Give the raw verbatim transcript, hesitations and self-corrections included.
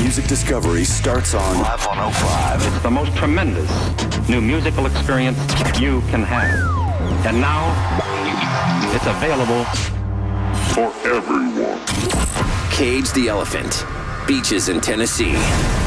music discovery starts on Live one oh five. It's the most tremendous new musical experience you can have. And now, it's available for everyone. Cage the Elephant. Beaches in Tennessee.